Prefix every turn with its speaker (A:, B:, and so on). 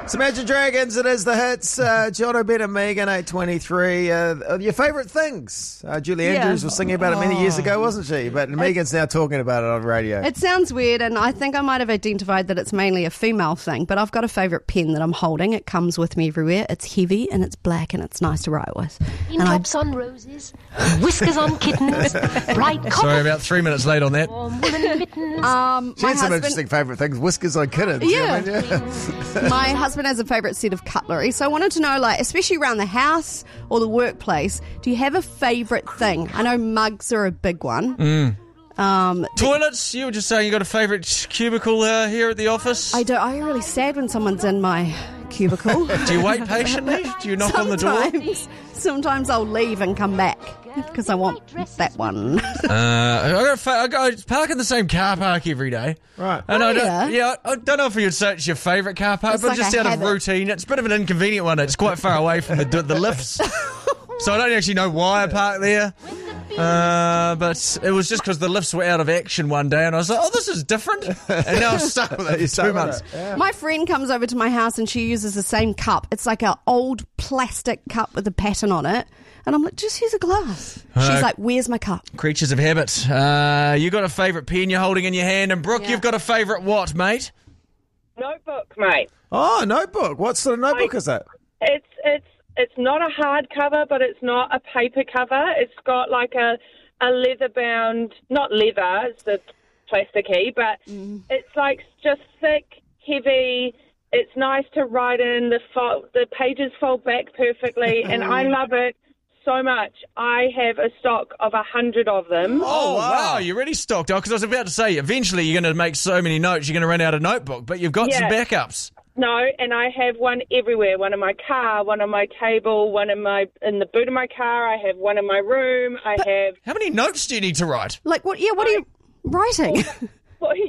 A: It's Imagine Dragons, it is the hits. John O'Brien and Megan, 8:23. Your favourite things. Julie Andrews was singing about it many years ago, wasn't she? But Megan's now talking about it on radio.
B: It sounds weird, and I think I might have identified that it's mainly a female thing, but I've got a favourite pen that I'm holding. It comes with me everywhere. It's heavy, and it's black, and it's nice to write with.
C: Raindrops on roses, whiskers on kittens, bright copper.
D: Sorry, about 3 minutes late on that.
A: She had some interesting favourite things. Whiskers on kittens.
B: Yeah.
A: Yeah.
B: My husband has a favourite set of cutlery, so I wanted to know, like, especially around the house or the workplace, do you have a favourite thing? I know mugs are a big one.
D: Toilets? You were just saying you got a favourite cubicle here at the office?
B: I do. I get really sad when someone's in my cubicle.
D: Do you wait patiently? Do you knock on the door?
B: Sometimes I'll leave and come back because I want that one.
D: I park in the same car park every day.
A: Right.
D: And I
B: yeah.
D: don't know if you'd say it's your favourite car park,
B: It's
D: but
B: like
D: just
B: a
D: out of
B: habit.
D: routine. It's a bit of an inconvenient one. It's quite far away from the lifts. So I don't actually know why I parked there. But it was just because the lifts were out of action one day, and I was like, oh, this is different. And now I'm stuck with it for 2 months.
B: My friend comes over to my house and she uses the same cup. It's like an old plastic cup with a pattern on it. And I'm like, just use a glass. She's like, where's my cup?
D: Creatures of habit. You got a favourite pen you're holding in your hand, and Brooke, you've got a favourite what, mate?
E: Notebook, mate.
A: Oh, notebook. What sort of notebook is that?
E: It's not a hard cover, but it's not a paper cover. It's got like a leather bound, not leather, it's the plasticky, but it's like just thick, heavy. It's nice to write in. The pages fold back perfectly, and I love it so much. I have a stock of 100 of them.
D: Oh, wow. You're really stocked up, because I was about to say, eventually you're going to make so many notes, you're going to run out of notebook, but you've got some backups.
E: No, and I have one everywhere. One in my car, one on my table, one in the boot of my car. I have one in my room. How
D: many notes do you need to write?
B: Like, what? Yeah, what are you writing?
E: Well,